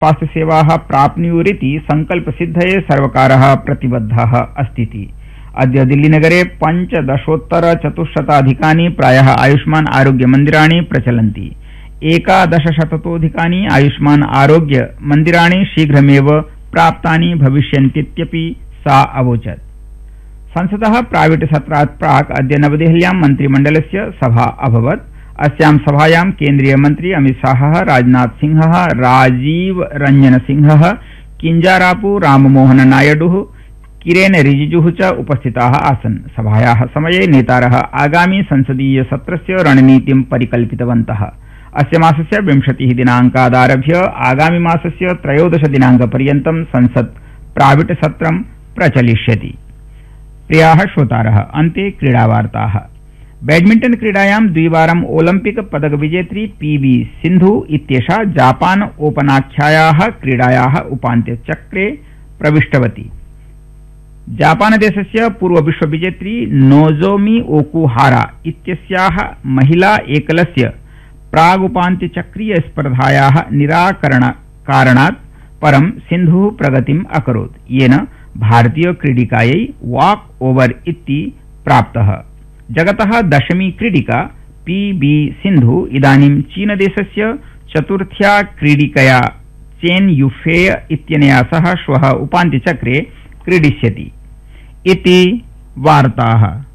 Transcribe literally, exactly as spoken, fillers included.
स्वास्थ्यसेवाः प्राप्नुयुरिति संकल्पसिद्धये सर्वकारः प्रतिबद्धः अस्ति। अद्य दिल्लीनगरे पञ्चदशोत्तरचतुश्शताधिकानि प्रायः आयुष्मान आरोग्यमन्दिराणि प्रचलन्ति। एकादशशततोऽधिकानि आयुष्मान आरोग्यमन्दिराणि शीघ्रमेव प्राप्तानि भविष्यन्तीत्यपि सा अवोचत्। संसदः प्राविट सत्रात् प्राक् अद्य नवदेहल्यां मन्त्रिमण्डलस्य सभा अभवत्। अस्यां सभायां केन्द्रीय मन्त्री अमित शाहः, राजनाथ सिंहः, राजीव रंजन सिंहः, किंजारापु राममोहन नायडुः, किरेन रिजिजुः च उपस्थिताः आसन्। सभायाः समये नेतारः आगामी संसदीय सत्रस्य रणनीतिं परिकल्पितवन्तः। अस्य मासस्य विंशतिः दिनाङ्कादारभ्य आगामी मासस्य त्रयोदश दिनाङ्कपर्यन्तं संसत् प्राविट सत्रं प्रचलिष्यति। प्रियाः श्रोतारः, अन्ते क्रीडावार्ताः। बैडमिण्टन क्रीडायां द्विवारम् ओलम्पिक पदक विजेत्री पीवी सिन्धु इत्येषा जापान ओपनाख्यायाः क्रीडायाः उपान्त्यचक्रे प्रविष्टवती। जापानदेशस्य पूर्वविश्वविजेत्री नोजोमी ओकुहारा इत्यस्याः महिला एकलस्य प्रागुपान्त्यचक्रीय स्पर्धायाः निराकरणकारणात् परं सिन्धुः प्रगतिम् अकरोत्, येन भारतीय क्रीडिकायै वॉक ओवर इति प्राप्तः। जगतः दशमी क्रीडिका पीबी सिन्धु इदानीं चीनदेशस्य चतुर्थ्या क्रीडिकया चेन युफेय इत्यनया सह श्वः उपान्त्यचक्रे क्रीडिष्यति। इति वार्ताः।